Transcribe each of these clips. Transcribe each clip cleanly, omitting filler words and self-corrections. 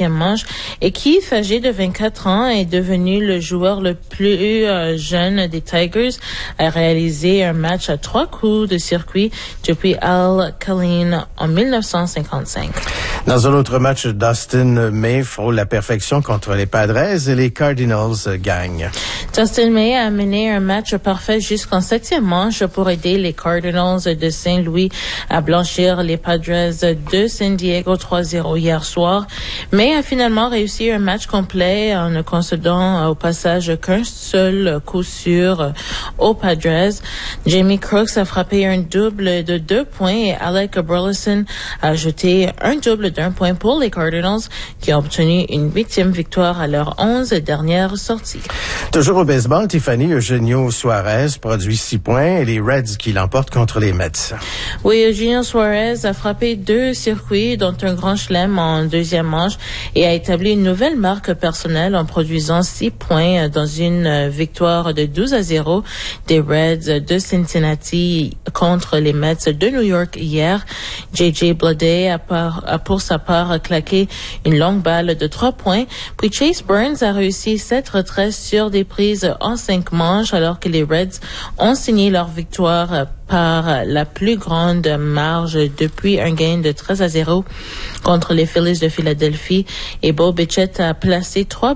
cinquième manche. Et Keith, âgé de 24 ans, est devenu le joueur le plus jeune des Tigers à réaliser un match à 3 coups de circuit depuis Al Kaline en 1955. Dans un autre match, Dustin May frôle la perfection contre les Padres et les Cardinals gagnent. Dustin May a mené un match parfait jusqu'en 7e manche pour aider les Cardinals de Saint-Louis à blanchir les Padres de San Diego 3-0 hier soir. May a finalement réussi un match complet en ne concédant au passage qu'un seul coup sûr aux Padres. Jamie Crooks a frappé un double de 2 points et Alec Burleson a ajouté un double d'1 point pour les Cardinals qui ont obtenu une 8e victoire à leurs 11 dernières sorties. Toujours au baseball, Tiffany, Eugenio Suarez produit 6 points et les Reds qui l'emportent contre les Mets. Oui, Eugenio Suarez a frappé 2 circuits, dont un grand chelem en deuxième manche et a établi une nouvelle marque personnelle en produisant 6 points dans une victoire de 12-0 des Reds de Cincinnati contre les Mets de New York hier. J.J. Bleday a pour sa part claqué une longue balle de 3 points. Puis Chase Burns a réussi 7 retraits sur des prises en 5 manches alors que les Reds ont signé leur victoire par la plus grande marge depuis un gain de 13-0 contre les Phillies de Philadelphie. Et Bo Bichette a placé 3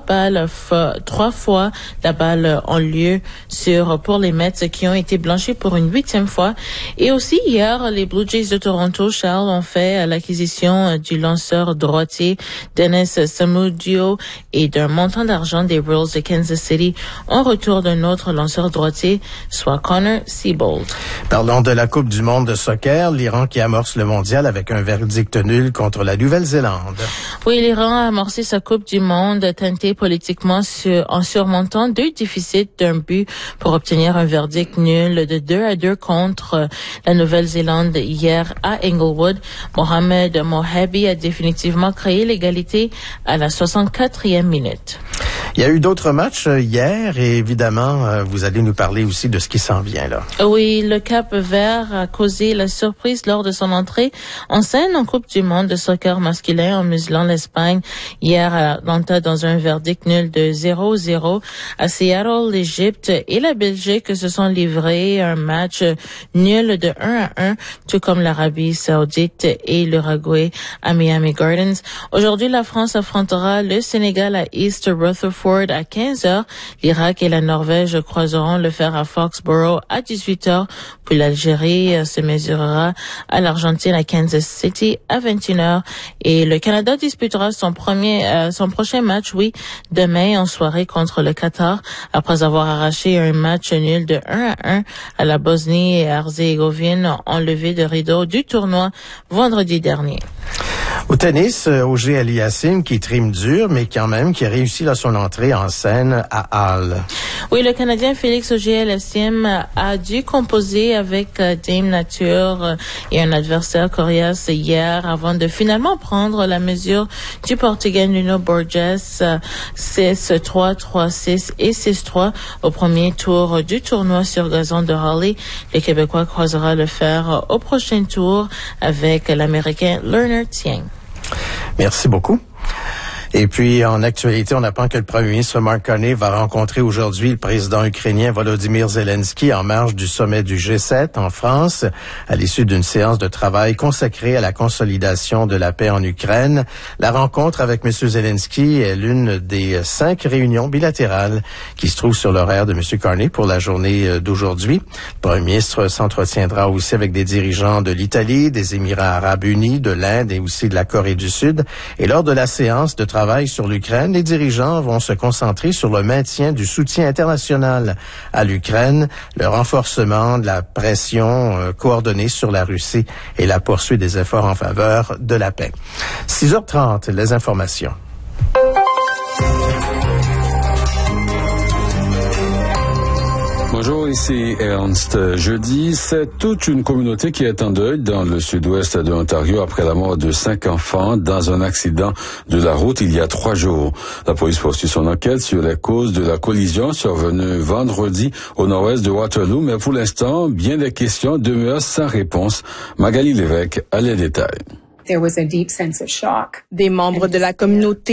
fois la balle en lieu pour les Mets qui ont été blanchis pour une 8e fois. Et aussi hier, les Blue Jays de Toronto, Charles, ont fait l'acquisition du lanceur droitier Dennis Samudio et d'un montant d'argent des Royals de Kansas City en retour d'un autre lanceur droitier, soit Connor Siebold. Parlons de la Coupe du monde de soccer, l'Iran qui amorce le mondial avec un verdict nul contre la Nouvelle-Zélande. Oui, l'Iran a amorcé sa Coupe du monde tentée politiquement en surmontant 2 déficits d'un but pour obtenir un verdict nul de 2-2 contre la Nouvelle-Zélande hier à Inglewood. Mohamed Mohabi a définitivement créé l'égalité à la 64e minute. Il y a eu d'autres matchs hier et évidemment, vous allez nous parler aussi de ce qui s'en vient là. Oui, le Cap-Vert a causé la surprise lors de son entrée en scène en Coupe du monde de soccer masculin en muselant l'Espagne hier à Atlanta dans un verdict nul de 0-0. À Seattle, l'Égypte et la Belgique se sont livrés un match nul de 1-1, tout comme l'Arabie Saoudite et l'Uruguay à Miami Gardens. Aujourd'hui, la France affrontera le Sénégal à East Rutherford à 15h. L'Irak et la Norvège croiseront le fer à Foxborough à 18h. Puis l'Algérie se mesurera à l'Argentine à Kansas City à 21h. Et le Canada disputera son prochain match, demain en soirée contre le Qatar, après avoir arraché un match nul de 1-1 à la Bosnie et Herzégovine en levée de rideau du tournoi vendredi dernier. Au tennis, Auger Aliassime qui trime dur, mais quand même qui a réussi son entrée en scène à Halle. Oui, le Canadien Félix Auger-Aliassime a dû composer avec Dame Nature et un adversaire coriace hier avant de finalement prendre la mesure du Portugais Nuno Borges 6-3, 3-6 et 6-3 au premier tour du tournoi sur gazon de Halle. Le Québécois croisera le fer au prochain tour avec l'Américain Lerner Tieng. Merci beaucoup. Et puis, en actualité, on apprend que le premier ministre Mark Carney va rencontrer aujourd'hui le président ukrainien Volodymyr Zelensky en marge du sommet du G7 en France, à l'issue d'une séance de travail consacrée à la consolidation de la paix en Ukraine. La rencontre avec M. Zelensky est l'une des 5 réunions bilatérales qui se trouvent sur l'horaire de M. Carney pour la journée d'aujourd'hui. Le premier ministre s'entretiendra aussi avec des dirigeants de l'Italie, des Émirats arabes unis, de l'Inde et aussi de la Corée du Sud. Et lors de la séance de travail sur l'Ukraine, les dirigeants vont se concentrer sur le maintien du soutien international à l'Ukraine, le renforcement de la pression coordonnée sur la Russie et la poursuite des efforts en faveur de la paix. 6h30, les informations. Bonjour, ici Ernst. Jeudi, c'est toute une communauté qui est en deuil dans le sud-ouest de l'Ontario après la mort de 5 enfants dans un accident de la route il y a 3 jours. La police poursuit son enquête sur les causes de la collision survenue vendredi au nord-ouest de Waterloo, mais pour l'instant, bien des questions demeurent sans réponse. Magali Lévesque a les détails. Des membres de la communauté